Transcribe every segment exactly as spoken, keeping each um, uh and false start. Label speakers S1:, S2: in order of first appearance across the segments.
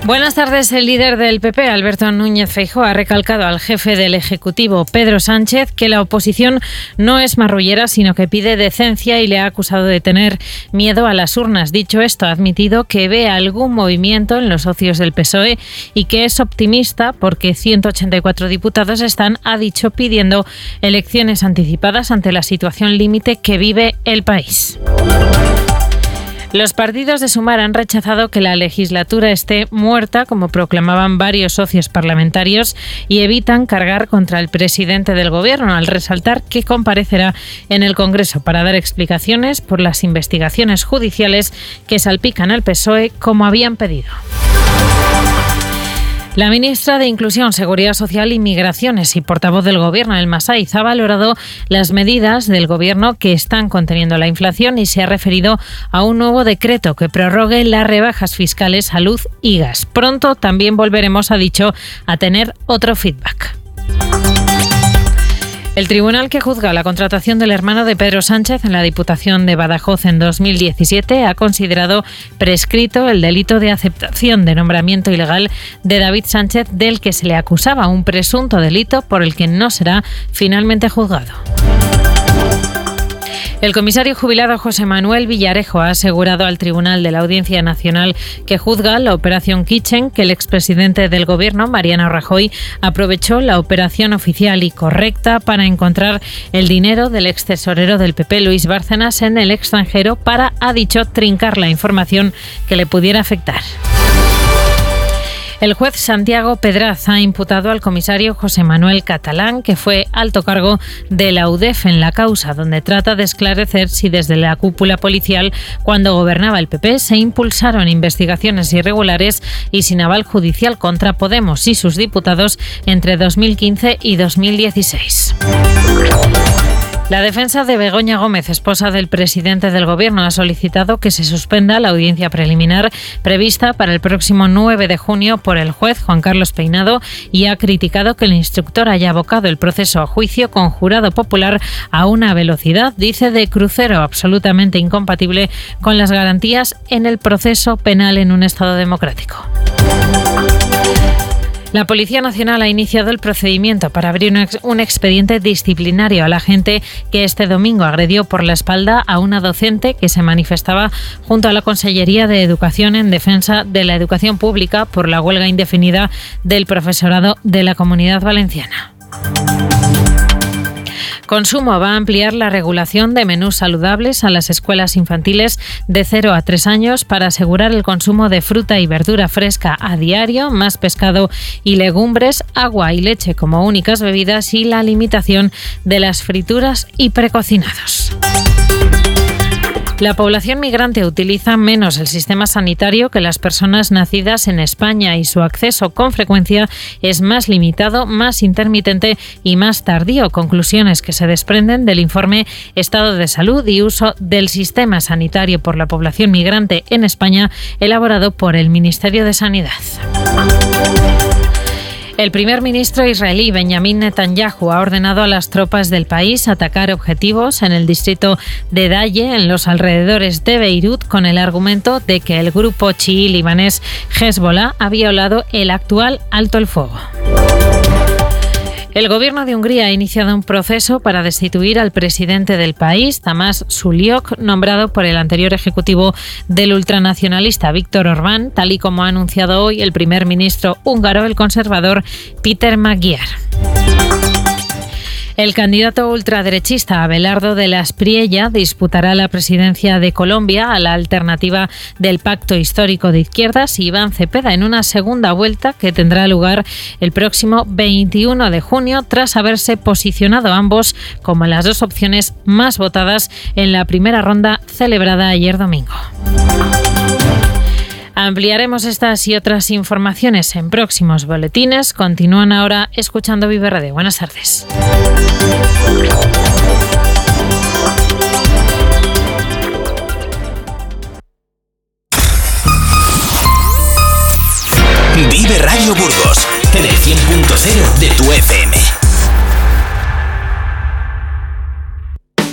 S1: Buenas tardes. El líder del P P, Alberto Núñez Feijóo, ha recalcado al jefe del Ejecutivo, Pedro Sánchez, que la oposición no es marrullera, sino que pide decencia y le ha acusado de tener miedo a las urnas. Dicho esto, ha admitido que ve algún movimiento en los socios del P S O E y que es optimista porque ciento ochenta y cuatro diputados están, ha dicho, pidiendo elecciones anticipadas ante la situación límite que vive el país. Los partidos de Sumar han rechazado que la legislatura esté muerta, como proclamaban varios socios parlamentarios, y evitan cargar contra el presidente del Gobierno, al resaltar que comparecerá en el Congreso para dar explicaciones por las investigaciones judiciales que salpican al P S O E, como habían pedido. La ministra de Inclusión, Seguridad Social y Migraciones y portavoz del Gobierno, Elma Saiz, ha valorado las medidas del Gobierno que están conteniendo la inflación y se ha referido a un nuevo decreto que prorrogue las rebajas fiscales a luz y gas. Pronto también volveremos, ha dicho, a tener otro feedback. El tribunal que juzga la contratación del hermano de Pedro Sánchez en la Diputación de Badajoz en dos mil diecisiete ha considerado prescrito el delito de aceptación de nombramiento ilegal de David Sánchez, del que se le acusaba, un presunto delito por el que no será finalmente juzgado. El comisario jubilado José Manuel Villarejo ha asegurado al Tribunal de la Audiencia Nacional que juzga la Operación Kitchen que el expresidente del Gobierno, Mariano Rajoy, aprovechó la operación oficial y correcta para encontrar el dinero del extesorero del P P, Luis Bárcenas, en el extranjero para, ha dicho, trincar la información que le pudiera afectar. El juez Santiago Pedraz ha imputado al comisario José Manuel Catalán, que fue alto cargo de la U D E F en la causa, donde trata de esclarecer si desde la cúpula policial, cuando gobernaba el P P, se impulsaron investigaciones irregulares y sin aval judicial contra Podemos y sus diputados entre dos mil quince y dos mil dieciséis. La defensa de Begoña Gómez, esposa del presidente del Gobierno, ha solicitado que se suspenda la audiencia preliminar prevista para el próximo nueve de junio por el juez Juan Carlos Peinado y ha criticado que el instructor haya abocado el proceso a juicio con jurado popular a una velocidad, dice, de crucero, absolutamente incompatible con las garantías en el proceso penal en un Estado democrático. La Policía Nacional ha iniciado el procedimiento para abrir un, ex, un expediente disciplinario al agente que este domingo agredió por la espalda a una docente que se manifestaba junto a la Consellería de Educación en defensa de la educación pública por la huelga indefinida del profesorado de la Comunidad Valenciana. Consumo va a ampliar la regulación de menús saludables a las escuelas infantiles de cero a tres años para asegurar el consumo de fruta y verdura fresca a diario, más pescado y legumbres, agua y leche como únicas bebidas y la limitación de las frituras y precocinados. La población migrante utiliza menos el sistema sanitario que las personas nacidas en España y su acceso con frecuencia es más limitado, más intermitente y más tardío. Conclusiones que se desprenden del informe Estado de Salud y Uso del Sistema Sanitario por la Población Migrante en España, elaborado por el Ministerio de Sanidad. El primer ministro israelí Benjamin Netanyahu ha ordenado a las tropas del país atacar objetivos en el distrito de Daye, en los alrededores de Beirut, con el argumento de que el grupo chií libanés Hezbollah ha violado el actual alto el fuego. El Gobierno de Hungría ha iniciado un proceso para destituir al presidente del país, Tamás Suliok, nombrado por el anterior ejecutivo del ultranacionalista Viktor Orbán, tal y como ha anunciado hoy el primer ministro húngaro, el conservador Péter Magyar. El candidato ultraderechista Abelardo de la Espriella disputará la presidencia de Colombia a la alternativa del Pacto Histórico de Izquierdas, Iván Cepeda, en una segunda vuelta que tendrá lugar el próximo veintiuno de junio, tras haberse posicionado ambos como las dos opciones más votadas en la primera ronda celebrada ayer domingo. Ampliaremos estas y otras informaciones en próximos boletines. Continúan ahora escuchando Vive Radio. Buenas tardes.
S2: Vive Radio Burgos, en el cien punto cero de tu F M.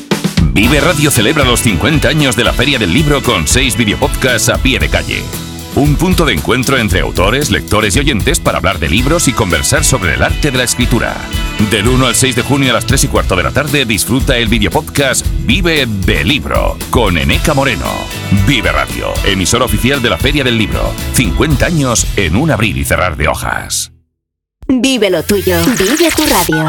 S3: Vive Radio celebra los cincuenta años de la Feria del Libro con seis videopodcasts a pie de calle. Un punto de encuentro entre autores, lectores y oyentes para hablar de libros y conversar sobre el arte de la escritura. Del uno al seis de junio a las tres y cuarto de la tarde disfruta el videopodcast Vive Belibro con Eneca Moreno. Vive Radio, emisora oficial de la Feria del Libro. cincuenta años en un abrir y cerrar de hojas.
S4: Vive lo tuyo. Vive tu radio.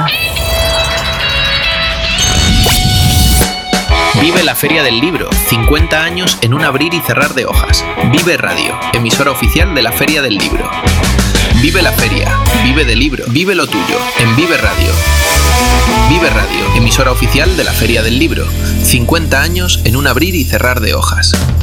S5: Vive la Feria del Libro, cincuenta años en un abrir y cerrar de hojas. Vive Radio, emisora oficial de la Feria del Libro. Vive la feria, vive del libro, vive lo tuyo, en Vive Radio. Vive Radio, emisora oficial de la Feria del Libro, cincuenta años en un abrir y cerrar de hojas.